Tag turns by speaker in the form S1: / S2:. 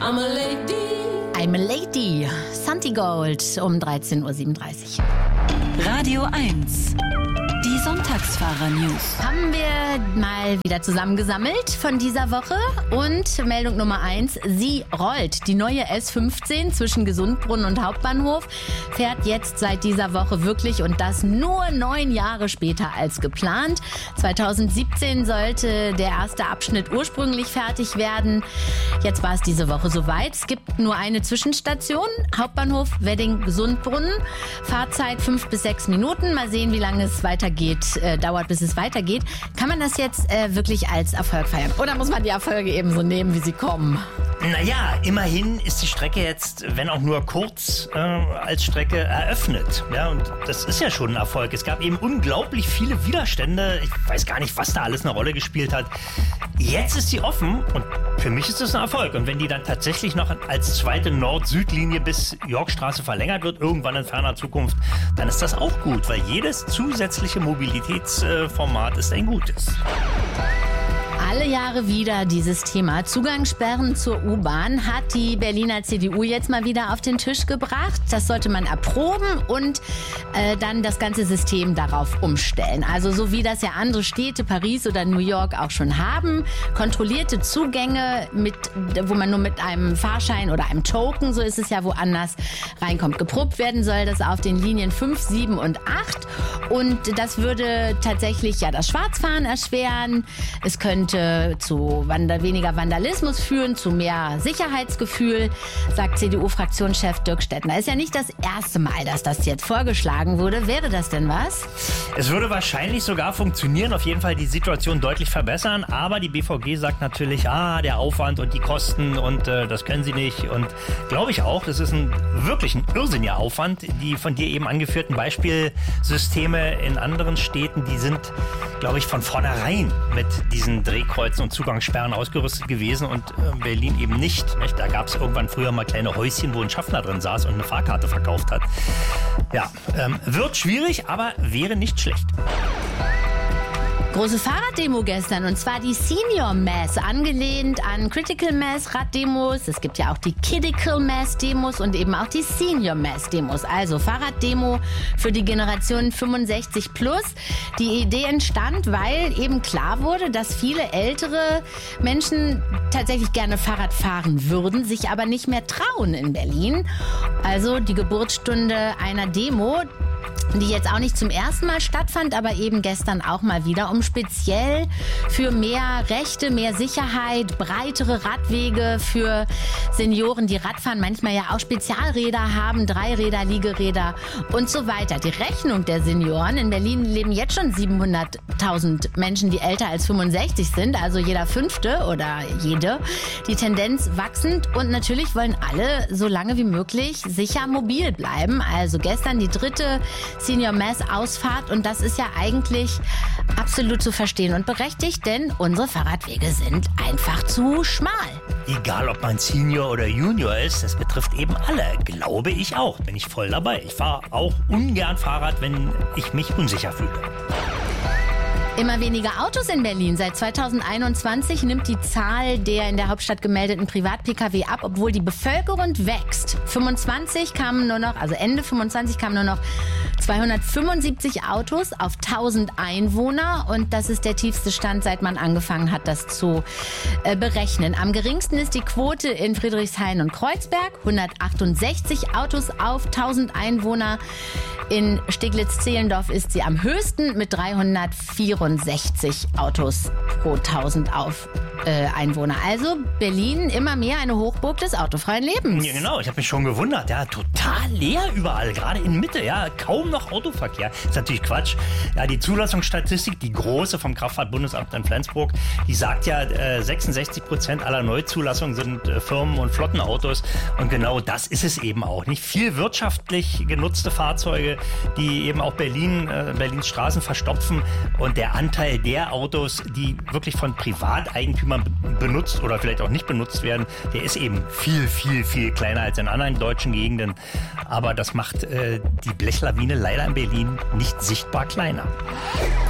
S1: I'm a lady.
S2: I'm a Lady. Santi Gold um 13.37 Uhr.
S3: Radio 1. Die Sonntagsfahrer-News.
S2: Haben wir mal wieder zusammengesammelt von dieser Woche. Und Meldung Nummer 1, sie rollt. Die neue S15 zwischen Gesundbrunnen und Hauptbahnhof fährt jetzt seit dieser Woche wirklich und das nur 9 Jahre später als geplant. 2017 sollte der erste Abschnitt ursprünglich fertig werden. Jetzt war es diese Woche soweit. Es gibt nur eine Zwischenstation, Hauptbahnhof Wedding-Gesundbrunnen. Fahrzeit 5 bis 6 Minuten. Mal sehen, wie lange es dauert, bis es weitergeht. Kann man das jetzt wirklich als Erfolg feiern? Oder muss man die Erfolge eben so nehmen, wie sie kommen?
S4: Naja, immerhin ist die Strecke jetzt, wenn auch nur kurz, als Strecke eröffnet. Ja, und das ist ja schon ein Erfolg. Es gab eben unglaublich viele Widerstände. Ich weiß gar nicht, was da alles eine Rolle gespielt hat. Jetzt ist sie offen und für mich ist das ein Erfolg. Und wenn die dann tatsächlich noch als zweite Nord-Süd-Linie bis Yorkstraße verlängert wird, irgendwann in ferner Zukunft, dann ist das auch gut, weil jedes zusätzliche Mobilitätsformat ist ein gutes.
S2: Alle Jahre wieder dieses Thema. Zugangssperren zur U-Bahn hat die Berliner CDU jetzt mal wieder auf den Tisch gebracht. Das sollte man erproben und dann das ganze System darauf umstellen. Also so wie das ja andere Städte, Paris oder New York auch schon haben. Kontrollierte Zugänge, wo man nur mit einem Fahrschein oder einem Token, so ist es ja woanders, reinkommt. Geprobt werden soll das auf den Linien 5, 7 und 8. Und das würde tatsächlich ja das Schwarzfahren erschweren. Es könnte zu weniger Vandalismus führen, zu mehr Sicherheitsgefühl, sagt CDU-Fraktionschef Dirk Stettner. Ist ja nicht das erste Mal, dass das jetzt vorgeschlagen wurde. Wäre das denn was?
S4: Es würde wahrscheinlich sogar funktionieren, auf jeden Fall die Situation deutlich verbessern. Aber die BVG sagt natürlich, der Aufwand und die Kosten und das können sie nicht. Und glaube ich auch, das ist wirklich ein irrsinniger Aufwand. Die von dir eben angeführten Beispielsysteme in anderen Städten, die sind, glaube ich, von vornherein mit diesen Drehkreuzen und Zugangssperren ausgerüstet gewesen und Berlin eben nicht. Da gab es irgendwann früher mal kleine Häuschen, wo ein Schaffner drin saß und eine Fahrkarte verkauft hat. Ja, wird schwierig, aber wäre nicht schlecht.
S2: Große Fahrraddemo gestern, und zwar die Senior Mass, angelehnt an Critical Mass Raddemos. Es gibt ja auch die Kidical Mass Demos und eben auch die Senior Mass Demos. Also Fahrraddemo für die Generation 65 plus. Die Idee entstand, weil eben klar wurde, dass viele ältere Menschen tatsächlich gerne Fahrrad fahren würden, sich aber nicht mehr trauen in Berlin. Also die Geburtsstunde einer Demo, die jetzt auch nicht zum ersten Mal stattfand, aber eben gestern auch mal wieder, um speziell für mehr Rechte, mehr Sicherheit, breitere Radwege für Senioren, die Radfahren, manchmal ja auch Spezialräder haben, Dreiräder, Liegeräder und so weiter. Die Rechnung der Senioren: in Berlin leben jetzt schon 700.000 Menschen, die älter als 65 sind, also jeder Fünfte oder jede. Die Tendenz wachsend und natürlich wollen alle so lange wie möglich sicher mobil bleiben. Also gestern die 3. Senior Mass Ausfahrt und das ist ja eigentlich absolut zu verstehen und berechtigt, denn unsere Fahrradwege sind einfach zu schmal.
S4: Egal, ob man Senior oder Junior ist, das betrifft eben alle, glaube ich auch. Bin ich voll dabei. Ich fahre auch ungern Fahrrad, wenn ich mich unsicher fühle.
S2: Immer weniger Autos in Berlin. Seit 2021 nimmt die Zahl der in der Hauptstadt gemeldeten Privat-Pkw ab, obwohl die Bevölkerung wächst. Ende 25 kamen nur noch 275 Autos auf 1000 Einwohner und das ist der tiefste Stand, seit man angefangen hat, das zu berechnen. Am geringsten ist die Quote in Friedrichshain und Kreuzberg, 168 Autos auf 1000 Einwohner. In Steglitz-Zehlendorf ist sie am höchsten mit 364 Autos pro 1000 Einwohner. Also Berlin immer mehr eine Hochburg des autofreien Lebens.
S4: Ja, genau. Ich habe mich schon gewundert. Ja, total leer überall, gerade in Mitte. Ja, kaum noch Autoverkehr. Ist natürlich Quatsch. Ja, die Zulassungsstatistik, die große vom Kraftfahrtbundesamt in Flensburg, die sagt ja, 66% aller Neuzulassungen sind Firmen- und Flottenautos. Und genau das ist es eben auch. Nicht viel wirtschaftlich genutzte Fahrzeuge, die eben auch Berlins Straßen verstopfen. Und der Anteil der Autos, die wirklich von Privateigentümern benutzt oder vielleicht auch nicht benutzt werden, der ist eben viel, viel, viel kleiner als in anderen deutschen Gegenden. Aber das macht die Blechlawine leider in Berlin nicht sichtbar kleiner.